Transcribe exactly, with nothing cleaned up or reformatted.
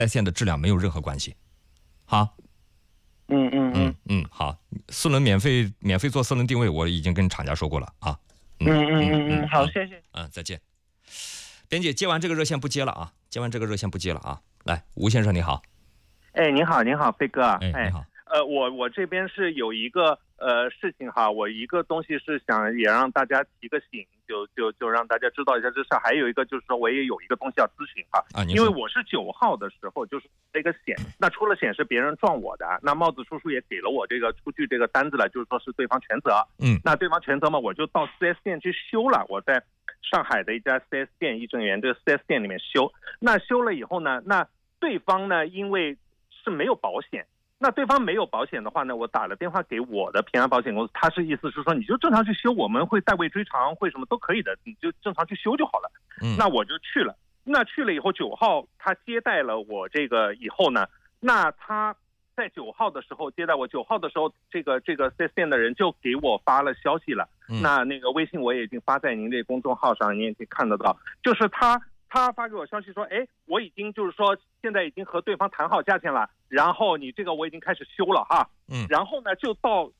线的质量没有任何关系。好， 嗯嗯嗯嗯，好，四轮免费免费做四轮定位，我已经跟厂家说过了啊。 嗯嗯嗯嗯，好，谢谢。 嗯，再见。编辑接完这个热线不接了啊，接完这个热线不接了啊。来，吴先生你好。 哎，你好，你好，飞哥。 哎，你好。 呃，我我这边是有一个呃事情哈，我一个东西是想也让大家提个醒，就就就让大家知道一下这事。还有一个就是说，我也有一个东西要咨询哈， 啊， 因为我是九号的时候就是这个险，那出了险是别人撞我的，那帽子叔叔也给了我这个出具这个单子了，就是说是对方全责。 嗯， 那对方全责嘛，我就到 四 S 店去修了，我在上海的一家 四 S 店义正园这个 四 S 店里面修。那修了以后呢，那对方呢因为是没有保险。那对方没有保险的话呢，我打了电话给我的平安保险公司，他是意思是说你就正常去修，我们会代位追偿，会什么都可以的，你就正常去修就好了。 嗯， 那我就去了。那去了以后，九号他接待了我这个以后呢，那他在九号的时候接待我，九号的时候这个这个 四 S 店的人就给我发了消息了。 嗯， 那那个微信我也已经发在您这公众号上，您也可以看得到，就是他。他发给我消息说，哎，我已经就是说现在已经和对方谈好价钱了，然后你这个我已经开始修了哈， 嗯， 然后呢就到